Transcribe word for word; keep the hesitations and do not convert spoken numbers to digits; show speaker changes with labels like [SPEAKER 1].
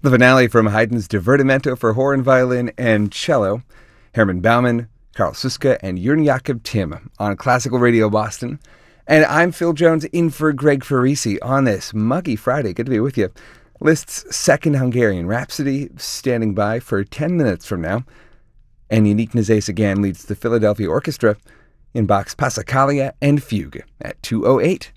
[SPEAKER 1] The finale from Haydn's Divertimento for horn, violin, and cello. Herman Baumann, Karl Suske, and Jörn Jakob Timm on Classical Radio Boston. And I'm Phil Jones in for Greg Farisi on this muggy Friday. Good to be with you. Liszt's second Hungarian Rhapsody standing by for ten minutes from now. And Yannick Nézet-Séguin leads the Philadelphia Orchestra in Bach's Passacaglia and Fugue at two oh eight.